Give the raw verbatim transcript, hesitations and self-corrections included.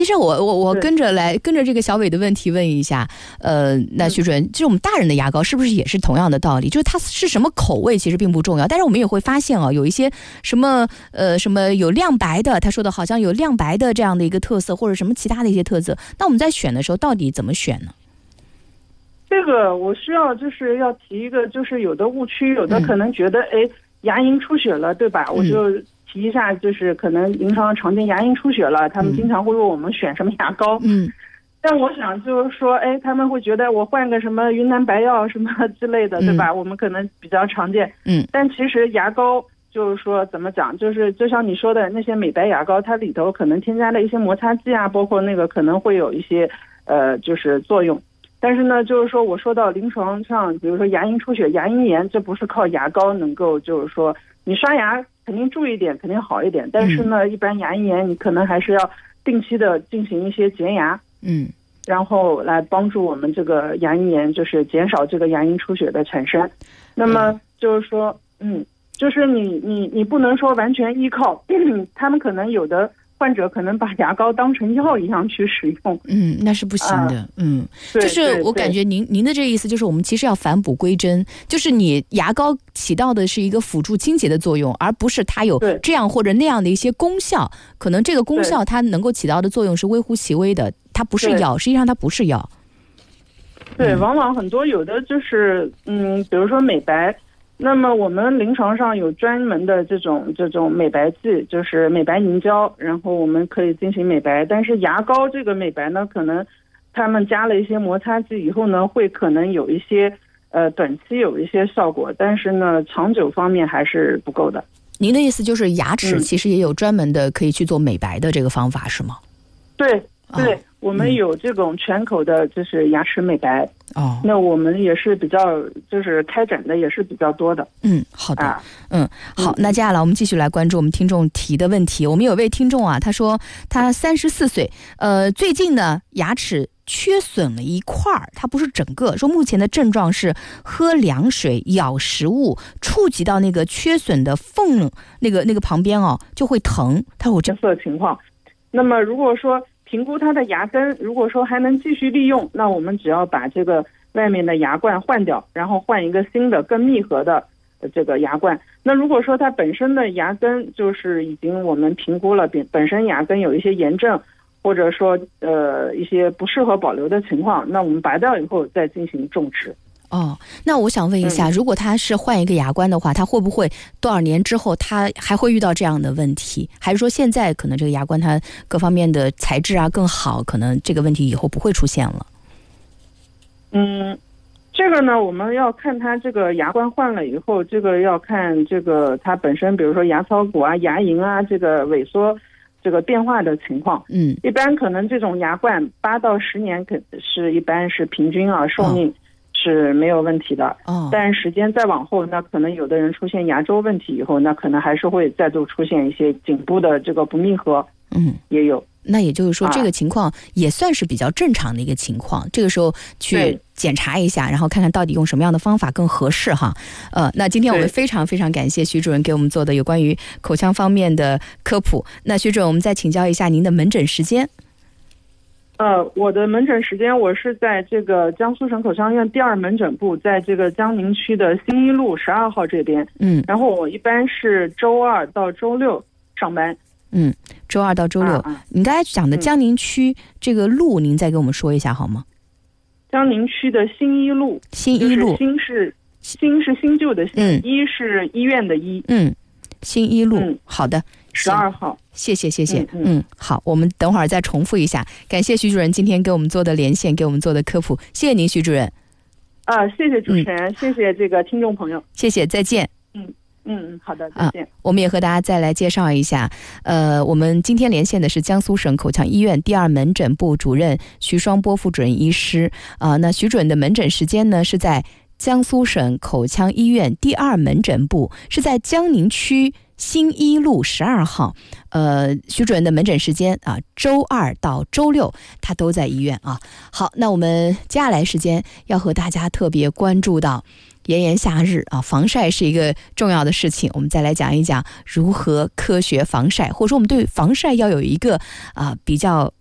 其实我我我跟着来跟着这个小伟的问题问一下，呃，那徐主任，就是我们大人的牙膏是不是也是同样的道理？就是它是什么口味其实并不重要，但是我们也会发现啊，有一些什么呃什么有亮白的，他说的好像有亮白的这样的一个特色，或者什么其他的一些特色。那我们在选的时候到底怎么选呢？ 这个我需要就是要提一个，就是有的误区，有的可能觉得哎、嗯、牙龈出血了，对吧？嗯、我就提一下，就是可能临床常见牙龈出血了，他们经常会问我们选什么牙膏。嗯，但我想就是说，哎，他们会觉得我换个什么云南白药什么之类的，对吧？嗯、我们可能比较常见。嗯，但其实牙膏就是说怎么讲，就是就像你说的那些美白牙膏，它里头可能添加了一些摩擦剂啊，包括那个可能会有一些呃就是作用。但是呢，就是说我说到临床上，比如说牙龈出血、牙龈炎，这不是靠牙膏能够就是说你刷牙肯定注意一点，肯定好一点。但是呢，一般牙龈炎你可能还是要定期的进行一些洁牙，嗯，然后来帮助我们这个牙龈炎，就是减少这个牙龈出血的产生。那么就是说，嗯，就是你你你不能说完全依靠，他们可能有的患者可能把牙膏当成药一样去使用， 嗯，那是不行的，啊、嗯，就是我感觉您您的这个意思就是我们其实要返璞归真，就是你牙膏起到的是一个辅助清洁的作用，而不是它有这样或者那样的一些功效，可能这个功效它能够起到的作用是微乎其微的，它不是药，实际上它不是药。 对，往往很多有的就是嗯，比如说美白。那么我们临床上有专门的这种这种美白剂，就是美白凝胶，然后我们可以进行美白。但是牙膏这个美白呢，可能他们加了一些摩擦剂以后呢，会可能有一些呃短期有一些效果，但是呢长久方面还是不够的。 您的意思就是牙齿其实也有专门的可以去做美白的这个方法、嗯、是吗？ 对对、哦，我们有这种全口的就是牙齿美白。哦，那我们也是比较就是开展的也是比较多的。 嗯，好的，啊、嗯，好，那接下来我们继续来关注我们听众提的问题。我们有位听众啊，他说他三十四岁，呃，最近呢牙齿缺损了一块儿，它不是整个，说目前的症状是喝凉水、咬食物，触及到那个缺损的缝那个那个旁边哦就会疼。他有这个情况，那么如果说评估它的牙根，如果说还能继续利用，那我们只要把这个外面的牙冠换掉，然后换一个新的更密合的这个牙冠。那如果说它本身的牙根就是已经我们评估了本身牙根有一些炎症，或者说呃一些不适合保留的情况，那我们拔掉以后再进行种植。 哦，那我想问一下、嗯、如果他是换一个牙冠的话，他会不会多少年之后他还会遇到这样的问题？还是说现在可能这个牙冠它各方面的材质啊更好，可能这个问题以后不会出现了？ 嗯，这个呢我们要看他这个牙冠换了以后，这个要看这个它本身比如说牙槽骨啊、牙龈啊这个萎缩这个变化的情况。嗯，一般可能这种牙冠八到十年可是一般是平均啊寿命、哦是没有问题的，哦，但时间再往后，那可能有的人出现牙周问题以后，那可能还是会再度出现一些颈部的这个不密合，嗯，也有。 那也就是说，这个情况也算是比较正常的一个情况。啊、这个时候去检查一下，然后看看到底用什么样的方法更合适哈。呃，那今天我们非常非常感谢徐主任给我们做的有关于口腔方面的科普。那徐主任，我们再请教一下您的门诊时间。 呃，我的门诊时间我是在这个江苏省口腔医院第二门诊部，在这个江宁区的新一路十二号这边。嗯，然后我一般是周二到周六上班。 嗯，周二到周六。啊、你刚才讲的江宁区这个路，您再给我们说一下好吗？ 江宁区的新一路。 新一路。 新是新是新旧的新，嗯，一是医院的医。 嗯，新一路。嗯、好的。 十二号， 谢谢谢谢，嗯, 嗯，好，我们等会儿再重复一下，感谢徐主任今天给我们做的连线，给我们做的科普，谢谢您，徐主任。 啊，谢谢主持人，嗯、谢谢这个听众朋友， 谢谢，再见。 嗯嗯，好的，再见、啊。 我们也和大家再来介绍一下，呃，我们今天连线的是江苏省口腔医院第二门诊部主任徐双波副主任医师啊、呃。那徐主任的门诊时间呢是在江苏省口腔医院第二门诊部，是在江宁区新一路十二号，呃，徐主任的门诊时间啊，周二到周六他都在医院啊。好，那我们接下来时间要和大家特别关注到炎炎夏日啊，防晒是一个重要的事情。我们再来讲一讲如何科学防晒，或者说我们对防晒要有一个啊比较